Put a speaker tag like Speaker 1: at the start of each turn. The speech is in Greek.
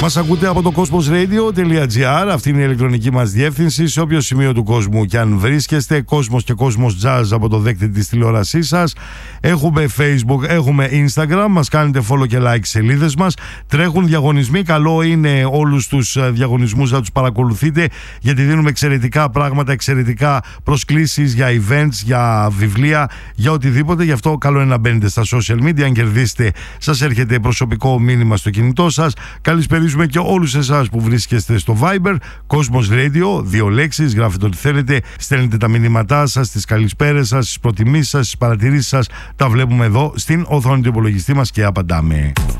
Speaker 1: Μας ακούτε από το cosmosradio.gr. Αυτή είναι η ηλεκτρονική μας διεύθυνση. Σε όποιο σημείο του κόσμου και αν βρίσκεστε, Κόσμος και Κόσμος Jazz από το δέκτη της τηλεόρασής σας. Έχουμε Facebook, έχουμε Instagram. Μας κάνετε follow και like σελίδες μας. Τρέχουν διαγωνισμοί. Καλό είναι όλους τους διαγωνισμούς να τους παρακολουθείτε, γιατί δίνουμε εξαιρετικά πράγματα, εξαιρετικά προσκλήσεις για events, για βιβλία, για οτιδήποτε. Γι' αυτό καλό είναι να μπαίνετε στα social media. Αν κερδίσετε, σας έρχεται προσωπικό μήνυμα στο κινητό σας. Καλησπερίζουμε και όλους εσάς που βρίσκεστε στο Viber, Cosmos Radio, 2 λέξεις, γράφετε ό,τι θέλετε, στέλνετε τα μηνύματά σας, τις καλησπέρες σας, τις προτιμήσεις σας, τις παρατηρήσεις σας, τα βλέπουμε εδώ στην οθόνη του υπολογιστή μας και απαντάμε.